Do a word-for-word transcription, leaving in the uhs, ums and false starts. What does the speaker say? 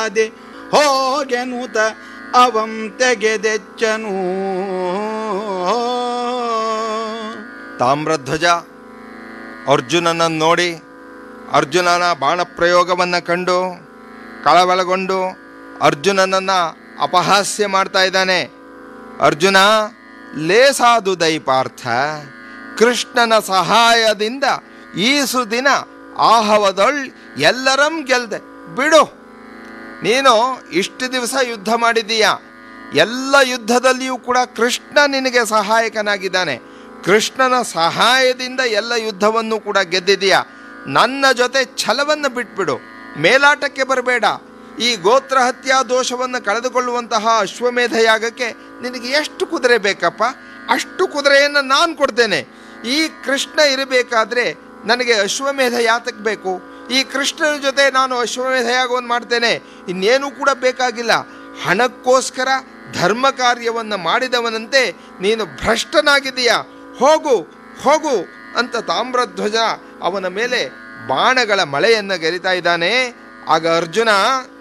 ಅದೆ ಹೋಗೆನುತ ಅವಂ ತೆಗೆದೆಚ್ಚನು. ತಾಮ್ರಧ್ವಜ ಅರ್ಜುನನನ್ನು ನೋಡಿ, ಅರ್ಜುನನ ಬಾಣಪ್ರಯೋಗವನ್ನು ಕಂಡು ಕಳವಳಗೊಂಡು ಅರ್ಜುನನನ್ನು ಅಪಹಾಸ್ಯ ಮಾಡ್ತಾ ಇದ್ದಾನೆ. ಅರ್ಜುನ, ಲೇಸಾದು ದೈಪಾರ್ಥ, ಕೃಷ್ಣನ ಸಹಾಯದಿಂದ ಈಸು ದಿನ ಆಹವದೊಳ್ ಎಲ್ಲರಂ ಗೆಲ್ದೆ ಬಿಡು. ನೀನು ಇಷ್ಟು ದಿವಸ ಯುದ್ಧ ಮಾಡಿದ್ದೀಯ, ಎಲ್ಲ ಯುದ್ಧದಲ್ಲಿಯೂ ಕೂಡ ಕೃಷ್ಣ ನಿನಗೆ ಸಹಾಯಕನಾಗಿದ್ದಾನೆ. ಕೃಷ್ಣನ ಸಹಾಯದಿಂದ ಎಲ್ಲ ಯುದ್ಧವನ್ನು ಕೂಡ ಗೆದ್ದಿದೀಯ. ನನ್ನ ಜೊತೆ ಛಲವನ್ನು ಬಿಟ್ಬಿಡು, ಮೇಲಾಟಕ್ಕೆ ಬರಬೇಡ. ಈ ಗೋತ್ರ ಹತ್ಯಾ ದೋಷವನ್ನು ಕಳೆದುಕೊಳ್ಳುವಂತಹ ಅಶ್ವಮೇಧ ಯಾಗಕ್ಕೆ ನಿನಗೆ ಎಷ್ಟು ಕುದುರೆ ಬೇಕಪ್ಪ, ಅಷ್ಟು ಕುದುರೆಯನ್ನು ನಾನು ಕೊಡ್ತೇನೆ. ಈ ಕೃಷ್ಣ ಇರಬೇಕಾದ್ರೆ ನನಗೆ ಅಶ್ವಮೇಧ ಯಾತಕ್ಕೆ ಬೇಕು? ಈ ಕೃಷ್ಣನ ಜೊತೆ ನಾನು ಅಶ್ವಮೇಧ ಯಾಗವನ್ನು ಮಾಡ್ತೇನೆ, ಇನ್ನೇನೂ ಕೂಡ ಬೇಕಾಗಿಲ್ಲ. ಹಣಕ್ಕೋಸ್ಕರ ಧರ್ಮ ಕಾರ್ಯವನ್ನು ಮಾಡಿದವನಂತೆ ನೀನು ಭ್ರಷ್ಟನಾಗಿದೀಯ, ಹೋಗು ಹೋಗು ಅಂತ ತಾಮ್ರಧ್ವಜ ಅವನ ಮೇಲೆ ಬಾಣಗಳ ಮಳೆಯನ್ನು ಗೆರಿತಾ ಇದ್ದಾನೆ. ಆಗ ಅರ್ಜುನ